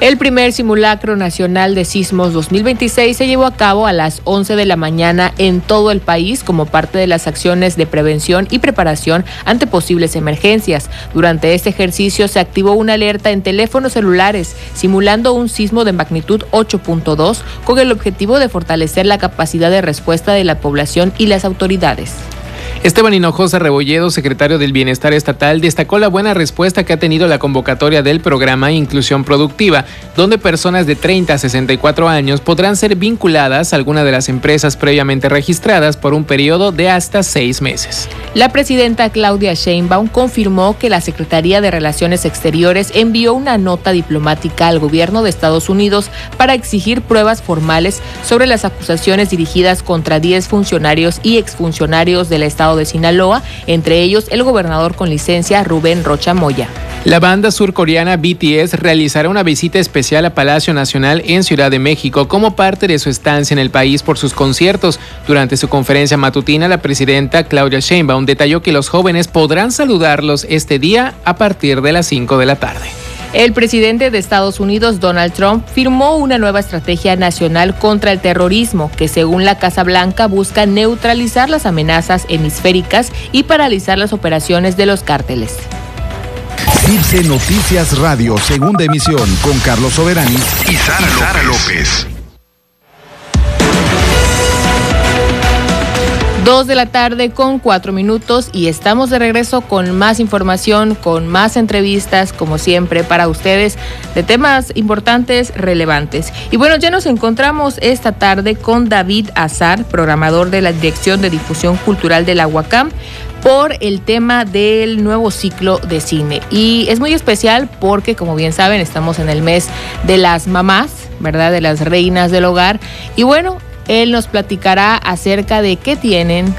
El primer simulacro nacional de sismos 2026 se llevó a cabo a las 11 de la mañana en todo el país como parte de las acciones de prevención y preparación ante posibles emergencias. Durante este ejercicio se activó una alerta en teléfonos celulares, simulando un sismo de magnitud 8.2 con el objetivo de fortalecer la capacidad de respuesta de la población y las autoridades. Esteban Hinojosa Rebolledo, secretario del Bienestar Estatal, destacó la buena respuesta que ha tenido la convocatoria del programa Inclusión Productiva, donde personas de 30 a 64 años podrán ser vinculadas a alguna de las empresas previamente registradas por un periodo de hasta 6 meses. La presidenta Claudia Sheinbaum confirmó que la Secretaría de Relaciones Exteriores envió una nota diplomática al gobierno de Estados Unidos para exigir pruebas formales sobre las acusaciones dirigidas contra 10 funcionarios y exfuncionarios del Estado de Sinaloa, entre ellos el gobernador con licencia Rubén Rocha Moya. La banda surcoreana BTS realizará una visita especial a Palacio Nacional en Ciudad de México como parte de su estancia en el país por sus conciertos. Durante su conferencia matutina, la presidenta Claudia Sheinbaum detalló que los jóvenes podrán saludarlos este día a partir de las 5 de la tarde. El presidente de Estados Unidos, Donald Trump, firmó una nueva estrategia nacional contra el terrorismo que, según la Casa Blanca, busca neutralizar las amenazas hemisféricas y paralizar las operaciones de los cárteles. CIRSE Noticias Radio, segunda emisión, con Carlos Soberani y Sara López. 2 de la tarde con 4 minutos y estamos de regreso con más información, con más entrevistas, como siempre, para ustedes, de temas importantes, relevantes. Y bueno, ya nos encontramos esta tarde con David Azar, programador de la Dirección de Difusión Cultural de la UACAM, por el tema del nuevo ciclo de cine. Y es muy especial porque, como bien saben, estamos en el mes de las mamás, ¿verdad? De las reinas del hogar. Y bueno, él nos platicará acerca de qué tienen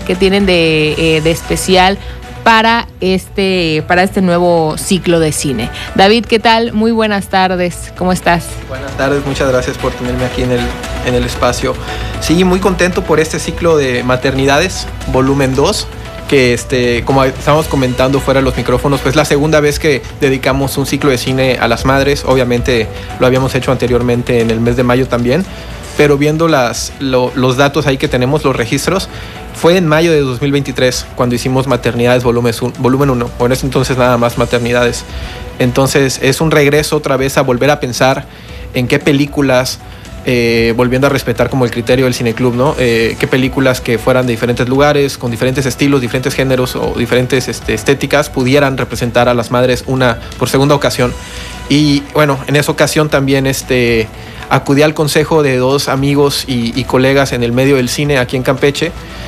de especial para este nuevo ciclo de cine. David, ¿qué tal? Muy buenas tardes, ¿cómo estás? Buenas tardes, muchas gracias por tenerme aquí en el espacio. Sí, muy contento por este ciclo de maternidades, volumen 2, que como estábamos comentando fuera de los micrófonos, pues la segunda vez que dedicamos un ciclo de cine a las madres. Obviamente lo habíamos hecho anteriormente en el mes de mayo también, pero viendo los datos ahí que tenemos, los registros, fue en mayo de 2023 cuando hicimos maternidades volumen 1, o en ese entonces nada más maternidades. Entonces es un regreso otra vez a volver a pensar en qué películas, volviendo a respetar como el criterio del cineclub, ¿no? Qué películas que fueran de diferentes lugares, con diferentes estilos, diferentes géneros o diferentes estéticas, pudieran representar a las madres por segunda ocasión. Y bueno, en esa ocasión también acudí al consejo de 2 amigos y colegas en el medio del cine aquí en Campeche,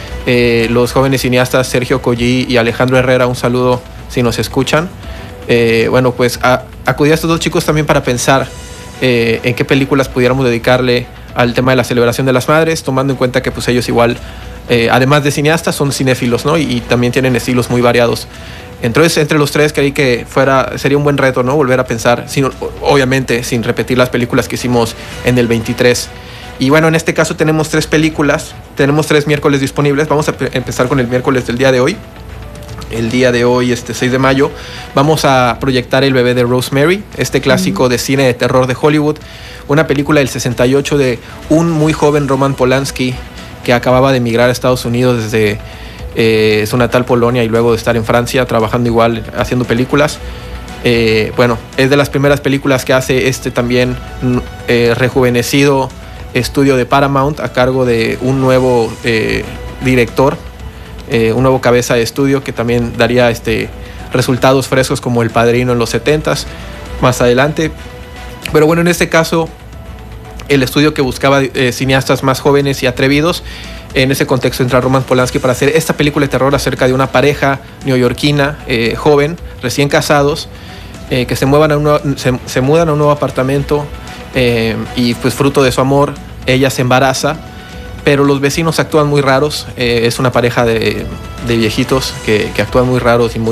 los jóvenes cineastas Sergio Collí y Alejandro Herrera. Un saludo si nos escuchan. Bueno, pues acudí a estos 2 chicos también para pensar en qué películas pudiéramos dedicarle al tema de la celebración de las madres, tomando en cuenta que pues ellos igual, además de cineastas, son cinéfilos, ¿no? Y también tienen estilos muy variados. Entonces, entre los 3 creí que sería un buen reto, ¿no? Volver a pensar, obviamente sin repetir las películas que hicimos en el 23. Y bueno, en este caso tenemos 3 películas, tenemos 3 miércoles disponibles. Vamos a empezar con el miércoles del día de hoy. El día de hoy, 6 de mayo, vamos a proyectar El bebé de Rosemary, clásico de cine de terror de Hollywood, una película del 68 de un muy joven Roman Polanski que acababa de emigrar a Estados Unidos desde su natal Polonia y luego de estar en Francia trabajando igual, haciendo películas. Bueno, es de las primeras películas que hace también rejuvenecido estudio de Paramount a cargo de un nuevo director, un nuevo cabeza de estudio que también daría resultados frescos como El Padrino en los 70s más adelante. Pero bueno, en este caso el estudio que buscaba cineastas más jóvenes y atrevidos. En ese contexto entra Roman Polanski para hacer esta película de terror acerca de una pareja neoyorquina, joven, recién casados, que se mudan a un nuevo apartamento y pues fruto de su amor ella se embaraza, pero los vecinos actúan muy raros. Es una pareja de viejitos que actúan muy raros y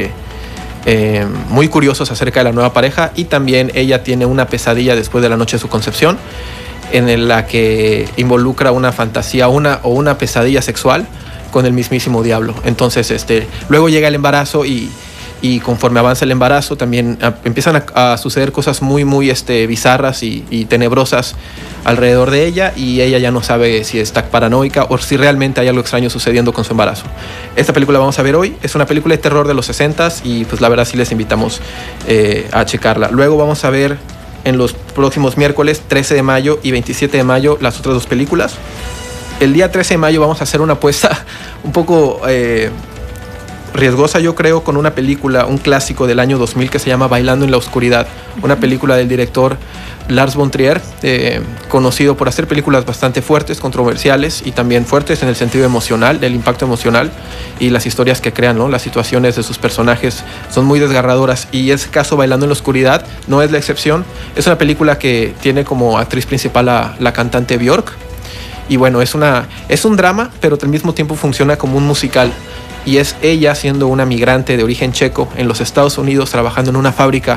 muy curiosos acerca de la nueva pareja, y también ella tiene una pesadilla después de la noche de su concepción en la que involucra una fantasía o una pesadilla sexual con el mismísimo diablo. Entonces luego llega el embarazo y y conforme avanza el embarazo también empiezan a suceder cosas muy bizarras y tenebrosas alrededor de ella, y ella ya no sabe si está paranoica o si realmente hay algo extraño sucediendo con su embarazo. Esta película vamos a ver hoy, es una película de terror de los 60s y pues la verdad sí les invitamos a checarla. Luego vamos a ver en los próximos miércoles 13 de mayo y 27 de mayo las otras dos películas. El día 13 de mayo vamos a hacer una apuesta un poco riesgosa, yo creo, con una película, un clásico del año 2000 que se llama Bailando en la Oscuridad, una película del director Lars von Trier, conocido por hacer películas bastante fuertes, controversiales y también fuertes en el sentido emocional, del impacto emocional y las historias que crean, ¿no? Las situaciones de sus personajes son muy desgarradoras, y ese caso Bailando en la Oscuridad no es la excepción. Es una película que tiene como actriz principal a la cantante Björk, y bueno, es un drama, pero al mismo tiempo funciona como un musical. Y es ella siendo una migrante de origen checo en los Estados Unidos trabajando en una fábrica,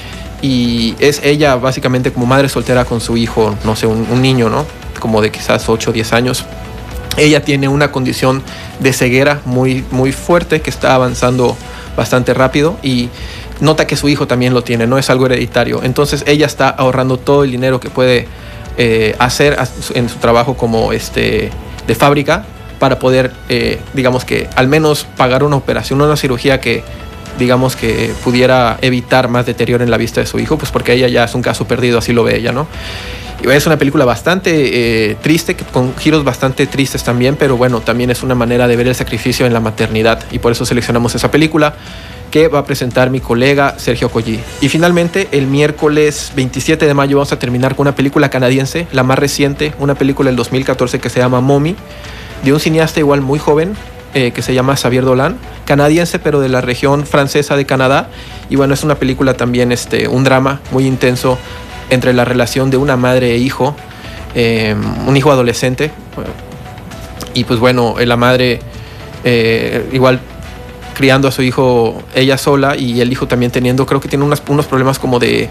y es ella básicamente como madre soltera con su hijo, no sé, un niño, ¿no? Como de quizás 8 o 10 años. Ella tiene una condición de ceguera muy, muy fuerte que está avanzando bastante rápido, y nota que su hijo también lo tiene, no es algo hereditario. Entonces ella está ahorrando todo el dinero que puede hacer en su trabajo como de fábrica, para poder, digamos que al menos pagar una operación, una cirugía que, digamos que pudiera evitar más deterioro en la vista de su hijo, pues porque ella ya es un caso perdido, así lo ve ella, ¿no? Y es una película bastante triste, con giros bastante tristes también, pero bueno, también es una manera de ver el sacrificio en la maternidad, y por eso seleccionamos esa película que va a presentar mi colega Sergio Collí. Y finalmente, el miércoles 27 de mayo vamos a terminar con una película canadiense, la más reciente, una película del 2014 que se llama Mommy, de un cineasta igual muy joven, que se llama Xavier Dolan, canadiense pero de la región francesa de Canadá. Y bueno, es una película también, un drama muy intenso entre la relación de una madre e hijo, un hijo adolescente, y pues bueno, la madre igual criando a su hijo ella sola, y el hijo también teniendo, creo que tiene unos problemas como de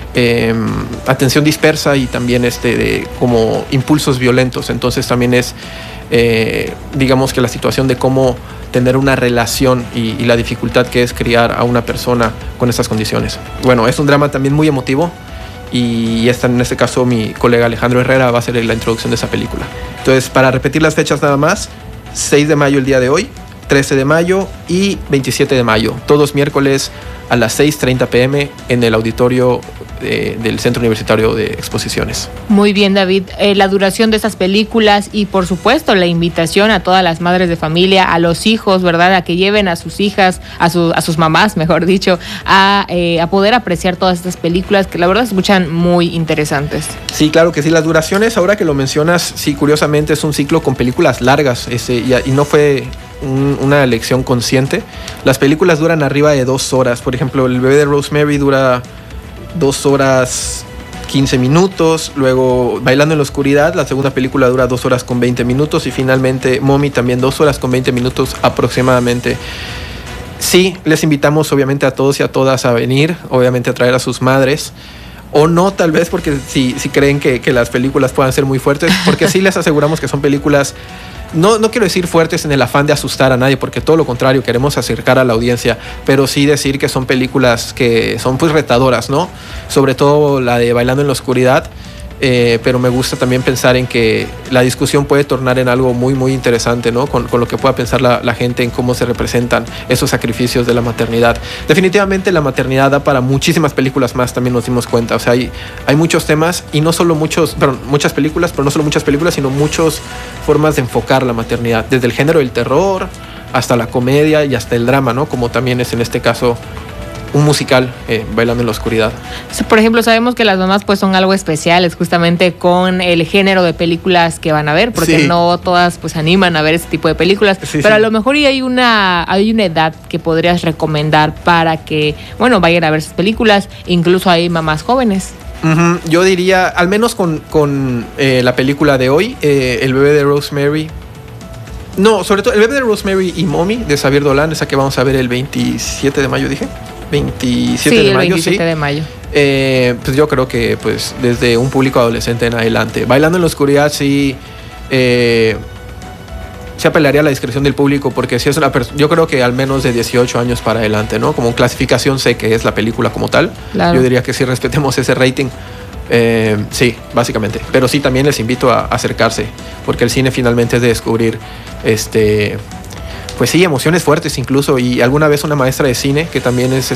atención dispersa, y también de como impulsos violentos. Entonces también es digamos que la situación de cómo tener una relación y la dificultad que es criar a una persona con estas condiciones. Bueno, es un drama también muy emotivo, y en este caso mi colega Alejandro Herrera va a hacer la introducción de esa película. Entonces, para repetir las fechas nada más: 6 de mayo el día de hoy, 13 de mayo y 27 de mayo, todos miércoles a las 6:30 p.m. en el auditorio del Centro Universitario de Exposiciones. Muy bien, David. La duración de estas películas y, por supuesto, la invitación a todas las madres de familia, a los hijos, ¿verdad?, a que lleven a sus hijas, a sus mamás, mejor dicho, a poder apreciar todas estas películas que la verdad se escuchan muy interesantes. Sí, claro que sí. Las duraciones, ahora que lo mencionas, sí, curiosamente es un ciclo con películas largas, y no fue una elección consciente. Las películas duran arriba de 2 horas. Por ejemplo, El bebé de Rosemary dura 2 horas 15 minutos. Luego Bailando en la Oscuridad, la segunda película, dura 2 horas con 20 minutos. Y finalmente Mommy también 2 horas con 20 minutos aproximadamente. Sí, les invitamos obviamente a todos y a todas a venir, obviamente a traer a sus madres. O no, tal vez, porque si creen que las películas puedan ser muy fuertes, porque sí les aseguramos que son películas, no quiero decir fuertes en el afán de asustar a nadie, porque todo lo contrario, queremos acercar a la audiencia, pero sí decir que son películas que son pues retadoras, ¿no? Sobre todo la de Bailando en la Oscuridad, pero me gusta también pensar en que la discusión puede tornar en algo muy, muy interesante, ¿no? Con lo que pueda pensar la gente en cómo se representan esos sacrificios de la maternidad. Definitivamente la maternidad da para muchísimas películas más, también nos dimos cuenta. O sea, hay muchos temas, y no solo muchas películas, pero no solo muchas películas, sino muchas formas de enfocar la maternidad, desde el género del terror hasta la comedia y hasta el drama, ¿no? Como también es en este caso un musical, Bailando en la Oscuridad. Por ejemplo, sabemos que las mamás pues son algo especiales justamente con el género de películas que van a ver, porque sí, no todas pues animan a ver este tipo de películas, sí, pero sí, a lo mejor hay una edad que podrías recomendar para que, bueno, vayan a ver sus películas. Incluso hay mamás jóvenes. Uh-huh. Yo diría, al menos con la película de hoy, El bebé de Rosemary. No, sobre todo El bebé de Rosemary y Mommy, de Xavier Dolan, esa que vamos a ver el 27 de mayo, dije. 27 de mayo, 27 sí. de mayo. Pues yo creo que pues desde un público adolescente en adelante. Bailando en la Oscuridad sí sí apelaría a la discreción del público, porque si es yo creo que al menos de 18 años para adelante, ¿no? Como clasificación C, que es la película como tal, yo diría que sí respetemos ese rating. Sí, básicamente. Pero sí, también les invito a acercarse, porque el cine finalmente es de descubrir, pues sí, emociones fuertes incluso. Y alguna vez una maestra de cine, que también es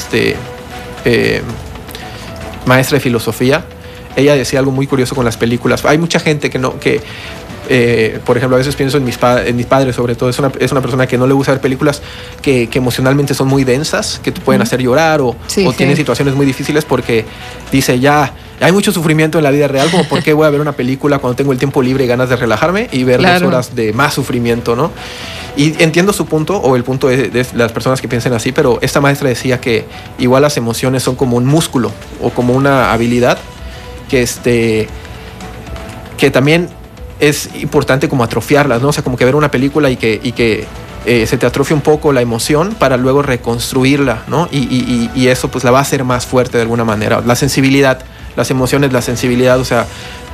maestra de filosofía, ella decía algo muy curioso con las películas. Hay mucha gente por ejemplo, a veces pienso en mis padres, sobre todo. Es una persona que no le gusta ver películas que emocionalmente son muy densas, que te pueden hacer llorar o tienen situaciones muy difíciles, porque dice, ya hay mucho sufrimiento en la vida real, como por qué voy a ver una película cuando tengo el tiempo libre y ganas de relajarme y ver 2 horas de más sufrimiento, ¿no? Y entiendo su punto, o el punto de las personas que piensen así, pero esta maestra decía que igual las emociones son como un músculo o como una habilidad que también es importante como atrofiarlas, ¿no? O sea, como que ver una película y que se te atrofia un poco la emoción para luego reconstruirla, ¿no? Y eso pues la va a hacer más fuerte de alguna manera. La sensibilidad, las emociones, la sensibilidad, o sea,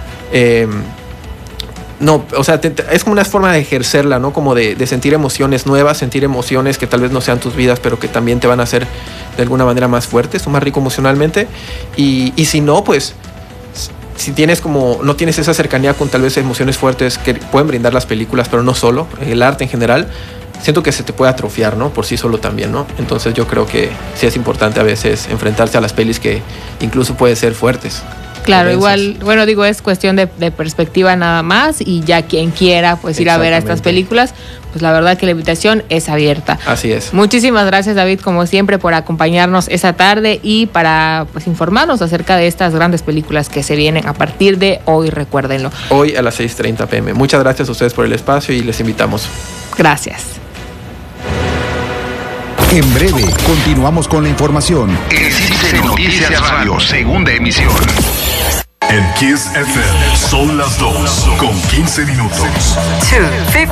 no, o sea, es como una forma de ejercerla, ¿no? Como de sentir emociones nuevas, sentir emociones que tal vez no sean tus vidas, pero que también te van a hacer de alguna manera más fuertes o más rico emocionalmente. Y si no, pues si no tienes esa cercanía con tal vez emociones fuertes que pueden brindar las películas, pero no solo, el arte en general, siento que se te puede atrofiar, ¿no? Por sí solo también, ¿no? Entonces yo creo que sí es importante a veces enfrentarse a las pelis que incluso pueden ser fuertes. Claro, igual, bueno, digo, es cuestión de perspectiva nada más, y ya quien quiera pues ir a ver a estas películas, pues la verdad que la invitación es abierta. Así es. Muchísimas gracias, David, como siempre, por acompañarnos esta tarde y para pues informarnos acerca de estas grandes películas que se vienen a partir de hoy, recuérdenlo. Hoy a las 6:30 p.m. Muchas gracias a ustedes por el espacio y les invitamos. Gracias. En breve, continuamos con la información. En CICE Noticias Radio, segunda emisión. En Kiss FM son las 2:15.